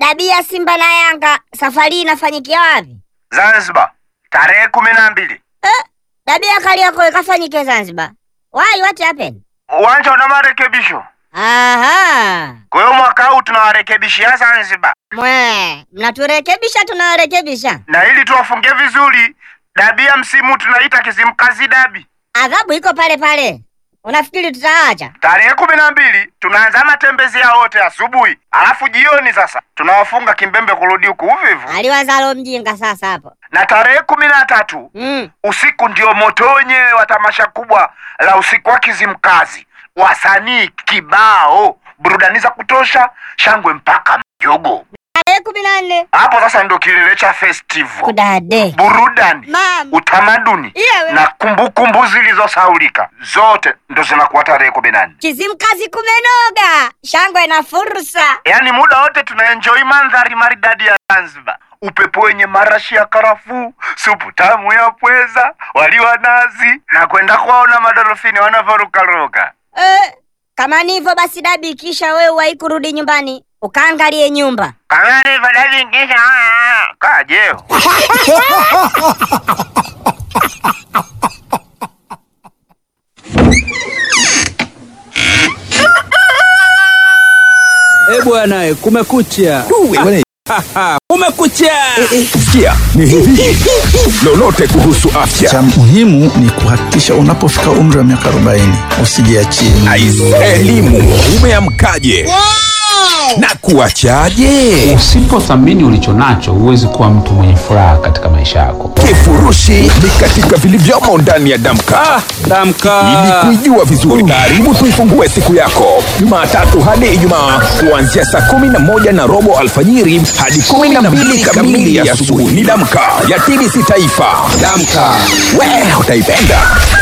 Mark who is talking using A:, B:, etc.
A: dabi ya Simba na Yanga safari inafanyikia wapi?
B: Zanzibar, tarehe 12.
A: Dabi ya Kariakoo ikafanyike Zanzibar. Why, what happened?
B: Uwanja una marekebisho.
A: Aha.
B: Kwa hiyo mwaka huu tunawarekebishia Zanzibar.
A: Mnaturekebisha tunawarekebisha.
B: Na ili tuwafungie vizuri, dabi ya msimu tunaita Kizimkazi dabi.
A: Adhabu iko pale pale. Unafikiri tutaacha?
B: Tarehe 12 tunaanza matembezi ya wote asubuhi. Alafu jioni sasa tunawafunga kimbembe kurudi huku uvivu.
A: Aliwazalo mjinga sasa hapo.
B: Na tarehe 13 usiku ndio moto wenyewe wa tamasha kubwa la usiku wa Kizimkazi. Wasanii kibao, burudani za kutosha, shangwe mpaka mjogo.
A: Tarehe 14.
B: Hapo sasa ndio kilele cha festival.
A: Kudade.
B: Burudani, utamaduni na kumbukumbu zilizosahaulika zote ndo zinakuwa tarehe 14.
A: Kizimkazi kumenoga, shangwe na fursa.
B: Yaani muda wote tunaenjoy mandhari maridadi ya Zanzibar. Upepo wenye marashi ya karafuu, supu tamu ya pweza, wali wa nazi na kwenda kuwaona madolfini wanavyorukaruka.
A: Kama ni hivyo basi dabi kisha wewe uwahi kurudi nyumbani ukaangalie nyumba.
B: Kama ni hivyo dabi kisha kajeo.
C: Bwana, kumekucha. Kumekucha.
D: Sikia, ni hivi. Lolote kuhusu afya.
E: Cha muhimu ni kuhakikisha unapofika umri wa miaka 40 usijiachie.
D: Elimu, umeamkaje? Na kuachaje?
F: Usipothamini ulichonacho huwezi kuwa mtu mwenye furaha katika maisha yako.
D: Kifurushi ni katika vilivyomo ndani ya Damka.
C: Damka.
D: Ili kuijua vizuri, karibu tuifungue siku yako Jumatatu hadi Ijumaa kuanzia saa 11:15 alfajiri hadi 12 kamili ya asubuhi. Ni Damka ya TBC Taifa. Damka, wewe utaipenda.